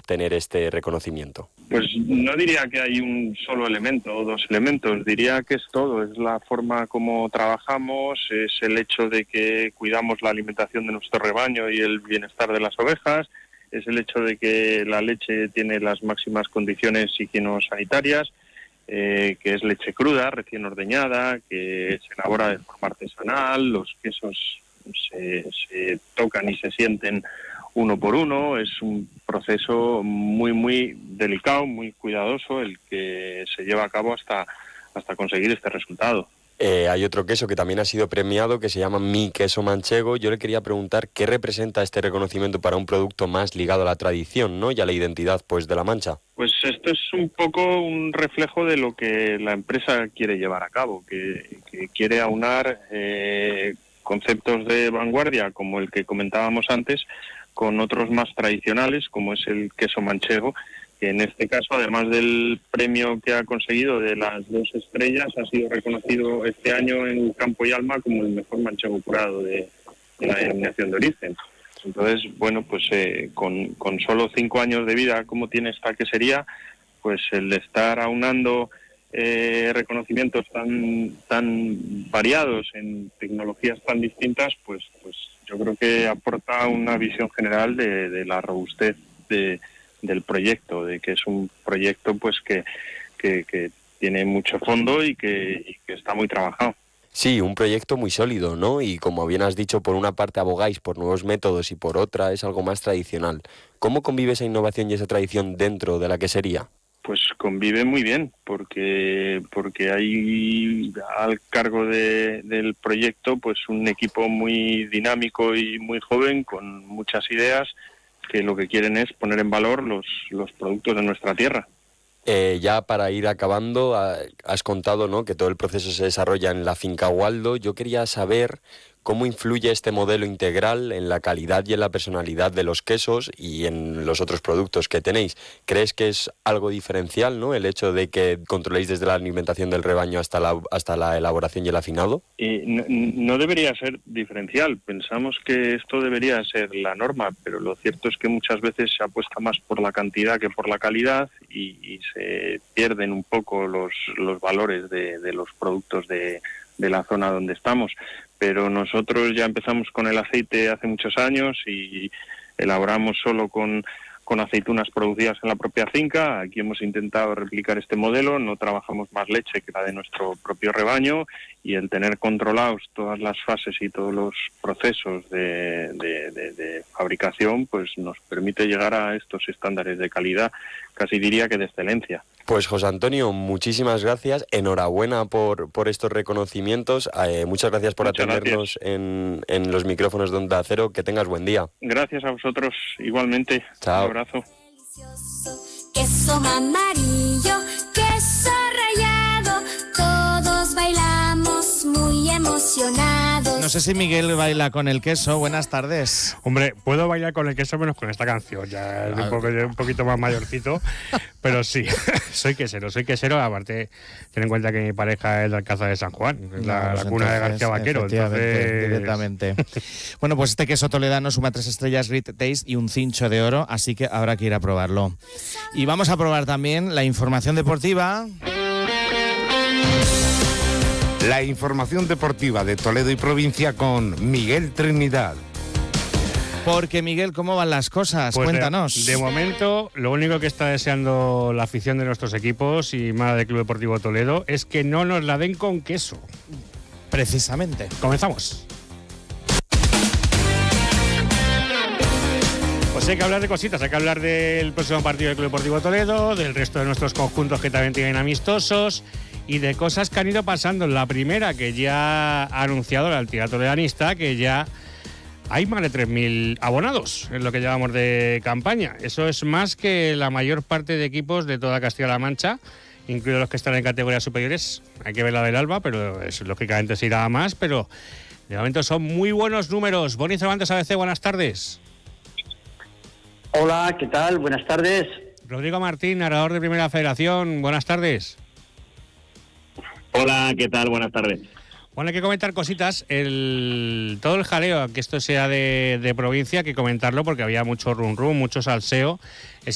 obtener este reconocimiento? Pues no diría que hay un solo elemento o dos elementos, diría que es todo, es la forma como trabajamos, es el hecho de que cuidamos la alimentación de nuestro rebaño y el bienestar de las ovejas, es el hecho de que la leche tiene las máximas condiciones higieno-sanitarias, que es leche cruda, recién ordeñada, que se elabora de forma artesanal, los quesos se tocan y se sienten uno por uno, es un proceso muy delicado, muy cuidadoso el que se lleva a cabo hasta conseguir este resultado. Hay otro queso que también ha sido premiado que se llama Mi Queso Manchego. Yo le quería preguntar qué representa este reconocimiento para un producto más ligado a la tradición, ¿no? Y a la identidad, pues, de La Mancha. Pues esto es un poco un reflejo de lo que la empresa quiere llevar a cabo, que quiere aunar conceptos de vanguardia como el que comentábamos antes con otros más tradicionales como es el queso manchego, que en este caso, además del premio que ha conseguido de las 2 estrellas, ha sido reconocido este año en Campo y Alma como el mejor manchego curado de la denominación de origen. Entonces, bueno, pues con solo 5 años de vida, como tiene esta quesería, pues el estar aunando reconocimientos tan variados en tecnologías tan distintas, pues yo creo que aporta una visión general de la robustez del proyecto, de que es un proyecto pues que tiene mucho fondo y que está muy trabajado. Sí, un proyecto muy sólido, ¿no? Y como bien has dicho, por una parte abogáis por nuevos métodos y por otra es algo más tradicional. ¿Cómo convive esa innovación y esa tradición dentro de la quesería? Pues convive muy bien, porque hay al cargo del proyecto pues un equipo muy dinámico y muy joven, con muchas ideas, que lo que quieren es poner en valor los productos de nuestra tierra. Ya para ir acabando, has contado, ¿no?, que todo el proceso se desarrolla en la finca Waldo. Yo quería saber cómo influye este modelo integral en la calidad y en la personalidad de los quesos y en los otros productos que tenéis. ¿Crees que es algo diferencial, ¿no?, el hecho de que controléis desde la alimentación del rebaño hasta la elaboración y el afinado? No debería ser diferencial. Pensamos que esto debería ser la norma, pero lo cierto es que muchas veces se apuesta más por la cantidad que por la calidad y se pierden un poco los valores de los productos de la zona donde estamos. Pero nosotros ya empezamos con el aceite hace muchos años y elaboramos solo con aceitunas producidas en la propia finca. Aquí hemos intentado replicar este modelo, no trabajamos más leche que la de nuestro propio rebaño, y el tener controlados todas las fases y todos los procesos de fabricación pues nos permite llegar a estos estándares de calidad, casi diría que de excelencia. Pues José Antonio, muchísimas gracias, enhorabuena por estos reconocimientos, muchas gracias por atendernos en los micrófonos de Onda Cero, que tengas buen día. Gracias a vosotros, igualmente. Chao. Un abrazo. Queso amarillo, queso rallado, todos bailamos muy emocionados. No sé si Miguel baila con el queso. Buenas tardes. Hombre, puedo bailar con el queso menos con esta canción, ya es un poquito más mayorcito, pero sí, soy quesero, aparte, ten en cuenta que mi pareja es de Alcázar de San Juan, la cuna de García Vaquero, entonces... Directamente. Bueno, pues este queso toledano suma 3 estrellas Great Taste y un cincho de oro, así que habrá que ir a probarlo. Y vamos a probar también la información deportiva. La información deportiva de Toledo y provincia con Miguel Trinidad. Porque, Miguel, ¿cómo van las cosas? Pues cuéntanos. De momento, lo único que está deseando la afición de nuestros equipos y más del Club Deportivo Toledo es que no nos la den con queso. Precisamente. Comenzamos. Pues hay que hablar de cositas, hay que hablar del próximo partido del Club Deportivo Toledo, del resto de nuestros conjuntos que también tienen amistosos y de cosas que han ido pasando. La primera, que ya ha anunciado la entidad toledanista, que ya hay más de 3.000 abonados en lo que llevamos de campaña. Eso es más que la mayor parte de equipos de toda Castilla-La Mancha, incluidos los que están en categorías superiores. Hay que ver la del Alba, pero eso, lógicamente se irá a más, pero de momento son muy buenos números. Boni Cervantes, ABC, buenas tardes. Hola, ¿qué tal? Buenas tardes. Rodrigo Martín, narrador de Primera Federación, buenas tardes. Hola, ¿qué tal? Buenas tardes. Bueno, hay que comentar cositas. Todo el jaleo, que esto sea de provincia, hay que comentarlo porque había mucho rum rum, mucho salseo.